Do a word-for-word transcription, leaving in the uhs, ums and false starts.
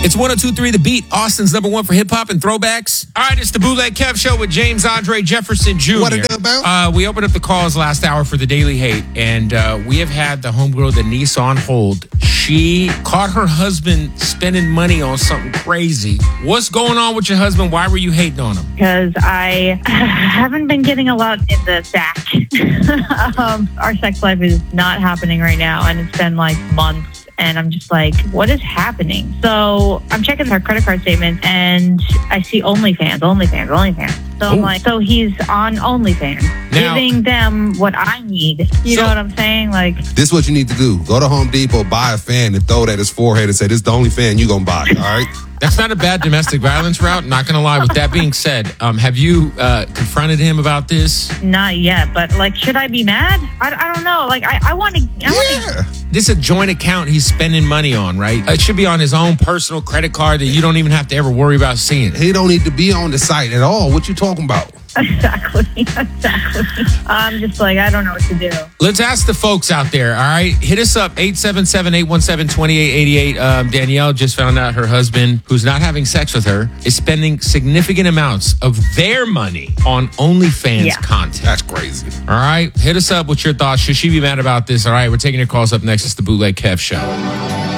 It's one oh two point three The Beat, Austin's number one for hip-hop and throwbacks. All right, it's the Bootleg Kev Show with James Andre Jefferson Junior What it about? Uh, we opened up the calls last hour for the Daily Hate, and uh, we have had the homegirl Denise on hold. She caught her husband spending money on something crazy. What's going on with your husband? Why were you hating on him? Because I haven't been getting a lot in the sack. um, our sex life is not happening right now, and it's been like months. And I'm just like, what is happening? So I'm checking her credit card statement, and I see OnlyFans, OnlyFans, OnlyFans. So I'm Ooh. like, so he's on OnlyFans, Now- giving them what I need. You So- know what I'm saying? Like, This is what you need to do. Go to Home Depot, buy a fan, and throw it at his forehead and say, this is the only fan you gonna buy, all right? That's not a bad domestic violence route, not going to lie. With that being said, um, have you uh, confronted him about this? not yet, but like, should I be mad? I, I don't know. Like, I, I want to. I want to. Yeah. This is a joint account he's spending money on, right? It should be on his own personal credit card that you don't even have to ever worry about seeing. He don't need to be on the site at all. What you talking about? Exactly. Exactly. I'm just like, I don't know what to do. Let's ask the folks out there, all right? Hit us up, eight seven seven, eight one seven, two eight eight eight. Um, Danielle just found out her husband, who's not having sex with her, is spending significant amounts of their money on OnlyFans Yeah. content. That's crazy. All right? Hit us up with your thoughts. Should she be mad about this? All right, we're taking your calls up next. It's the Bootleg Kev Show.